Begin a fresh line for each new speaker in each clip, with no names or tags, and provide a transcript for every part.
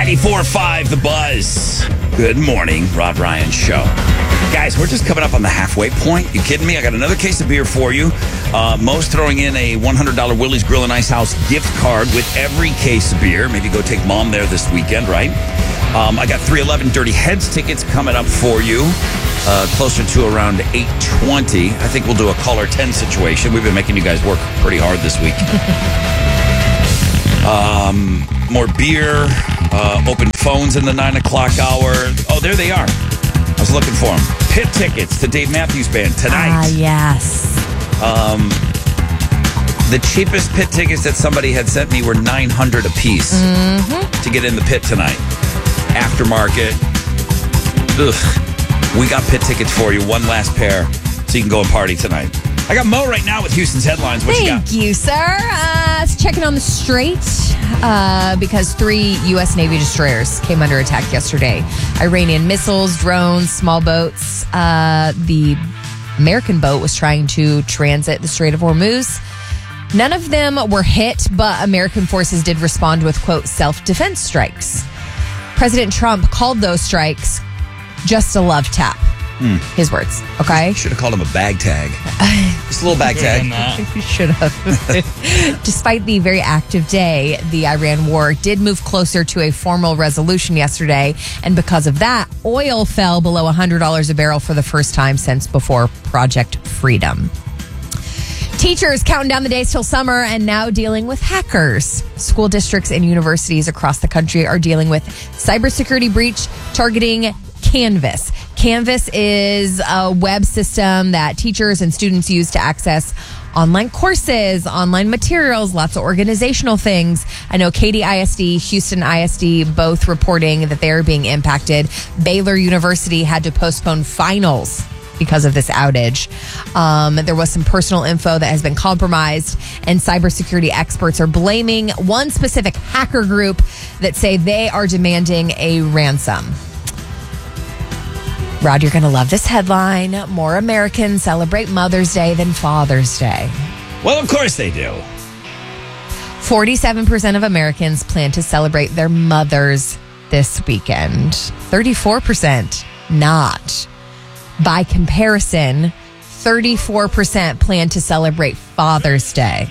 94.5 The Buzz. Good morning, Rob Ryan Show. Guys, we're just coming up on the halfway point. You kidding me? I got another case of beer for you. Mo's throwing in a $100 Willie's Grill and Ice House gift card with every case of beer. Maybe go take mom there this weekend, right? I got 311 Dirty Heads tickets coming up for you. Closer to around 8:20. I think we'll do a caller 10 situation. We've been making you guys work pretty hard this week. More beer, open phones in the 9 o'clock hour. Oh, there they are. I was looking for them. Pit tickets to Dave Matthews Band tonight.
Yes.
The cheapest pit tickets that somebody had sent me were $900 a piece to get in the pit tonight. Aftermarket. Ugh. We got pit tickets for you. One last pair so you can go and party tonight. I got Mo right now with Houston's headlines. What you got?
Thank you, sir. Checking on the strait because 3 U.S. Navy destroyers came under attack yesterday. Iranian missiles, drones, small boats. The American boat was trying to transit the Strait of Hormuz. None of them were hit, but American forces did respond with, quote, self-defense strikes. President Trump called those strikes just a love tap. His words, okay?
Should have called him a bag tag. Just a little bag tag.
You should have. Despite the very active day, the Iran war did move closer to a formal resolution yesterday. And because of that, oil fell below $100 a barrel for the first time since before Project Freedom. Teachers counting down the days till summer and now dealing with hackers. School districts and universities across the country are dealing with cybersecurity breach targeting Canvas. Canvas is a web system that teachers and students use to access online courses, online materials, lots of organizational things. I know Katy ISD, Houston ISD, both reporting that they're being impacted. Baylor University had to postpone finals because of this outage. There was some personal info that has been compromised, and cybersecurity experts are blaming one specific hacker group that say they are demanding a ransom. Rod, you're going to love this headline. More Americans celebrate Mother's Day than Father's Day.
Well, of course they do.
47% of Americans plan to celebrate their mothers this weekend. 34% not. By comparison, 34% plan to celebrate Father's Day.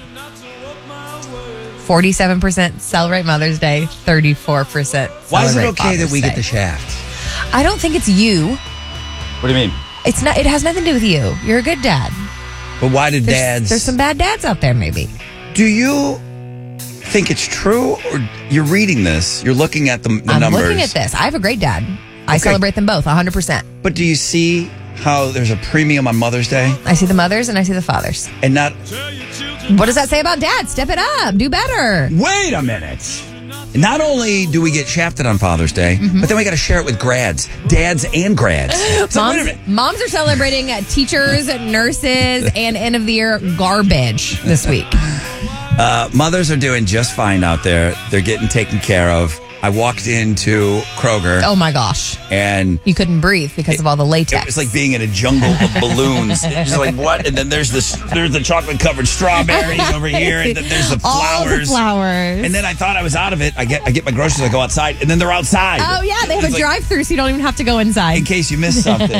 47% celebrate Mother's Day, 34%
Why is it okay
Father's
that we
Day.
get the shaft?
I don't think it's you.
What do you mean?
It's not. It has nothing to do with you. You're a good dad.
But why did dads...
There's some bad dads out there, maybe.
Do you think it's true, or you're reading this, you're looking at the numbers?
I'm looking at this. I have a great dad. I celebrate them both, 100%.
But do you see how there's a premium on Mother's Day?
I see the mothers and I see the fathers.
And not...
What does that say about dads? Step it up. Do better.
Wait a minute. Not only do we get shafted on Father's Day, but then we got to share it with grads, dads and grads. So wait a minute.
Moms are celebrating teachers, nurses, and end of the year garbage this week.
Mothers are doing just fine out there. They're getting taken care of. I walked into Kroger.
Oh my gosh.
And
you couldn't breathe because of all the latex.
It was like being in a jungle of balloons. It's like, what? And then there's the chocolate covered strawberries over here, and then there's the flowers.
All the flowers.
And then I thought I was out of it. I get my groceries, I go outside, and then they're outside.
Oh yeah, they have a drive-through, so you don't even have to go inside.
In case you missed something.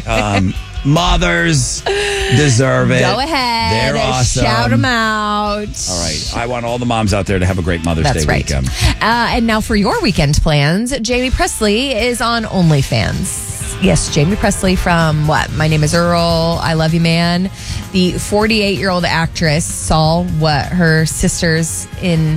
Mothers deserve it.
Go ahead.
They're awesome.
Shout them out.
All right. I want all the moms out there to have a great Mother's Day weekend.
And now for your weekend plans, Jamie Presley is on OnlyFans. Yes, Jamie Presley from My Name is Earl, I Love You Man. The 48-year-old actress saw what her sisters in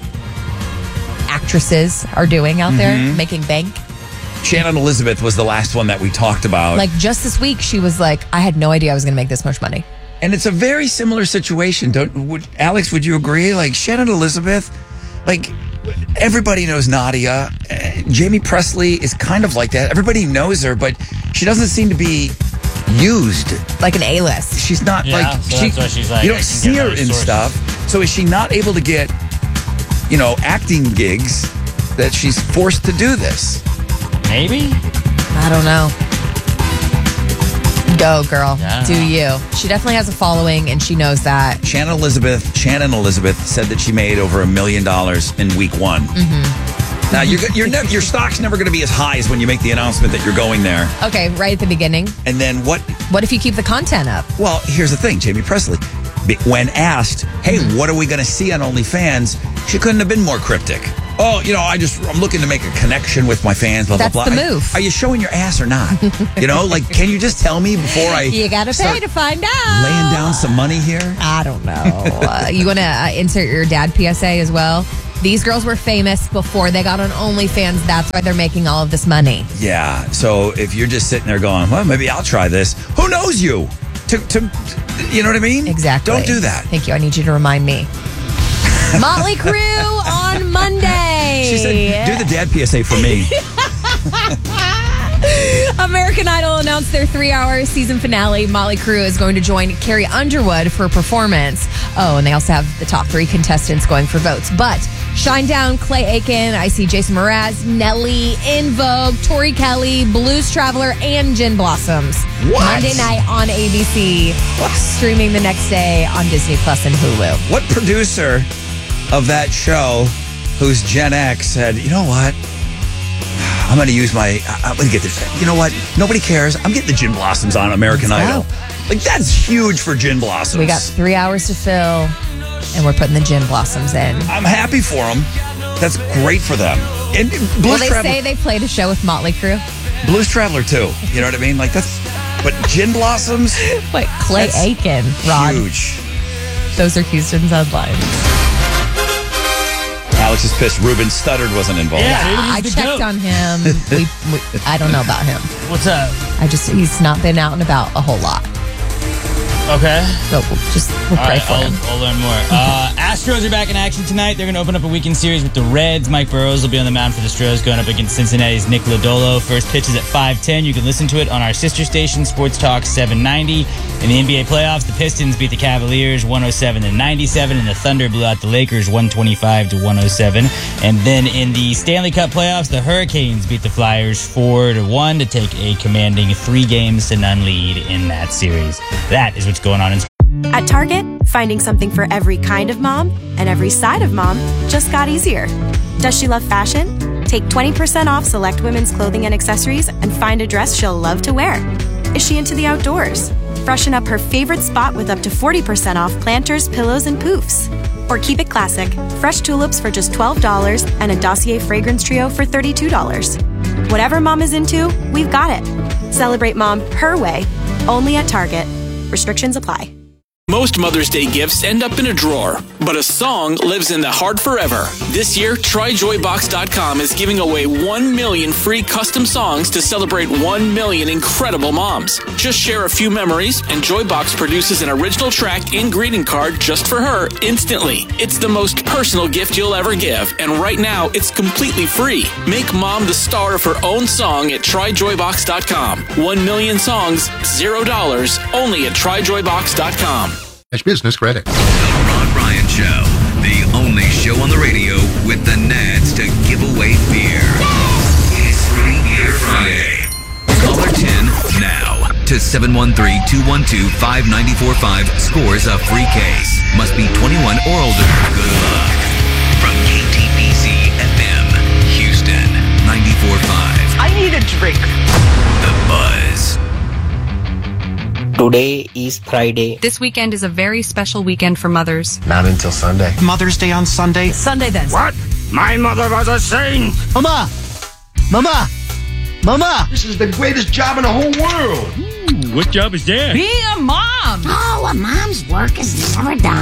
actresses are doing out there, making bank.
Shannon Elizabeth was the last one that we talked about.
Like just this week, she was like, I had no idea I was going to make this much money.
And it's a very similar situation. Alex, would you agree? Like Shannon Elizabeth, like everybody knows Nadia. Jamie Presley is kind of like that. Everybody knows her, but she doesn't seem to be used.
Like an A-list.
She's not
so that's why she's like,
you don't see her in stuff. So is she not able to get, acting gigs that she's forced to do this?
Maybe?
I don't know. Go, girl.
Yeah.
Do you. She definitely has a following, and she knows that.
Shannon Elizabeth said that she made over $1 million in week one. Now, your stock's never going to be as high as when you make the announcement that you're going there.
Okay, right at the beginning.
And then what?
What if you keep the content up?
Well, here's the thing, Jamie Presley. When asked, hey, what are we going to see on OnlyFans? She couldn't have been more cryptic. Oh, I'm looking to make a connection with my fans, blah,
That's
blah, blah.
the move.
Are you showing your ass or not? Can you just tell me before I
You got to pay to find out.
laying down some money here?
I don't know. You want to insert your dad PSA as well? These girls were famous before they got on OnlyFans. That's why they're making all of this money.
Yeah. So if you're just sitting there going, well, maybe I'll try this. Who knows you? You know what I mean?
Exactly.
Don't do that.
Thank you. I need you to remind me. Motley Crue on Monday.
She said, do the dad PSA for me.
American Idol announced their 3-hour season finale. Motley Crue is going to join Carrie Underwood for a performance. Oh, and they also have the top 3 contestants going for votes. But Shinedown, Clay Aiken, I see Jason Mraz, Nelly, In Vogue, Tori Kelly, Blues Traveler, and Gin Blossoms.
What?
Monday night on ABC. Streaming the next day on Disney Plus and Hulu.
What producer of that show, who's Gen X, said, you know what? I'm going to get this. You know what? Nobody cares. I'm getting the Gin Blossoms on American Idol. Like, that's huge for Gin Blossoms.
We got 3 hours to fill, and we're putting the Gin Blossoms in.
I'm happy for them. That's great for them. And Blues Traveler,
say they played a show with Motley Crue?
Blues Traveler, too. You know what I mean? Like, but Gin Blossoms?
Wait, Clay Aiken, Rod.
Huge.
Those are Houston's headlines.
Alex is pissed Ruben Studdard wasn't involved.
Yeah.
I checked on him. I don't know about him.
What's up?
He's not been out and about a whole lot.
Okay.
So we'll pray for him.
I'll learn more. Astros are back in action tonight. They're going to open up a weekend series with the Reds. Mike Burrows will be on the mound for the Astros, going up against Cincinnati's Nick Lodolo. First pitch is at 5:10. You can listen to it on our sister station, Sports Talk 790. In the NBA playoffs, the Pistons beat the Cavaliers 107-97, and the Thunder blew out the Lakers 125-107. And then in the Stanley Cup playoffs, the Hurricanes beat the Flyers 4-1 to take a commanding 3-0 lead in that series. That is what's going on in
At Target, finding something for every kind of mom and every side of mom just got easier. Does she love fashion? Take 20% off select women's clothing and accessories and find a dress she'll love to wear. Is she into the outdoors? Freshen up her favorite spot with up to 40% off planters, pillows, and poofs. Or keep it classic, fresh tulips for just $12 and a Dossier fragrance trio for $32. Whatever mom is into, we've got it. Celebrate mom her way, only at Target. Restrictions apply.
Most Mother's Day gifts end up in a drawer, but a song lives in the heart forever. This year, TryJoyBox.com is giving away 1 million free custom songs to celebrate 1 million incredible moms. Just share a few memories, and Joybox produces an original track and greeting card just for her instantly. It's the most personal gift you'll ever give, and right now, it's completely free. Make mom the star of her own song at TryJoyBox.com. 1 million songs, $0, only at TryJoyBox.com.
Business credit.
The Rod Ryan Show, the only show on the radio with the nads to give away beer. It's Free Beer Friday. Caller 10 now to 713-212-5945 scores a free case. Must be 21 or older. Good luck. From KTBC FM, Houston, 94.5.
I need a drink.
The Buzz.
Today is Friday.
This weekend is a very special weekend for mothers.
Not until Sunday.
Mother's Day on Sunday.
Sunday then.
What? My mother was a saint.
Mama! Mama! Mama!
This is the greatest job in the whole world.
What job is that?
Being a mom!
Oh, a mom's work is never done.